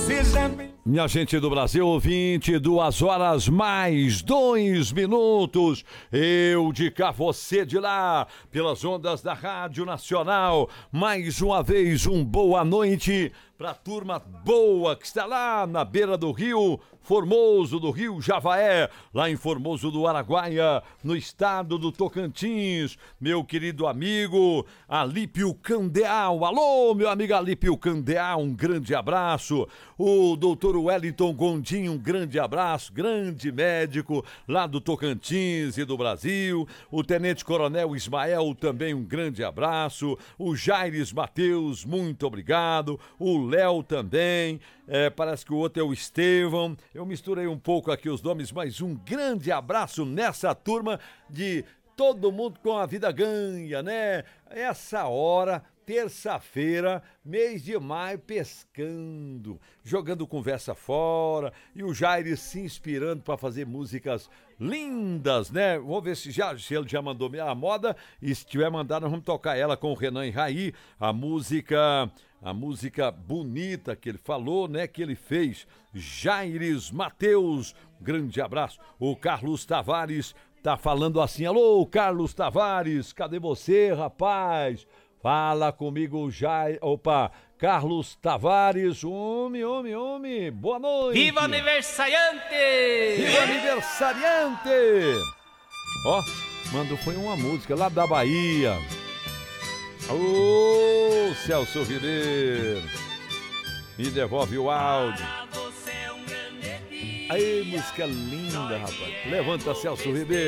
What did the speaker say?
Seja bem... Minha gente do Brasil, 22 horas mais 2 minutos. Eu de cá, você de lá, pelas ondas da Rádio Nacional. Mais uma vez, boa noite pra turma boa que está lá na beira do rio Formoso, do Rio Javaé, lá em Formoso do Araguaia, no estado do Tocantins. Meu querido amigo Alípio Candeal. Alô, meu amigo Alípio Candeal, um grande abraço. O doutor Wellington Gondim, um grande abraço, grande médico lá do Tocantins e do Brasil. O Tenente Coronel Ismael, também um grande abraço. O Jaires Mateus, muito obrigado. O Léo também. Parece que o outro é o Estevão. Eu misturei um pouco aqui os nomes, mas um grande abraço nessa turma de todo mundo com a vida ganha, né? Essa hora, terça-feira, mês de maio, pescando, jogando conversa fora, e o Jair se inspirando para fazer músicas lindas, né? Vamos ver se ele já mandou a moda, e se tiver mandado, nós vamos tocar ela com o Renan e Raí, a música bonita que ele falou, né? Que ele fez. Jaires Mateus, grande abraço. O Carlos Tavares tá falando assim: alô, Carlos Tavares, cadê você, rapaz? Fala comigo, Jair. Opa, Carlos Tavares, homem, boa noite. Viva aniversariante! Viva aniversariante! Ó, mandou foi uma música lá da Bahia. Ô, Celso Ribeiro, me devolve o áudio. Aí, música linda, rapaz. Levanta, Celso Ribeiro.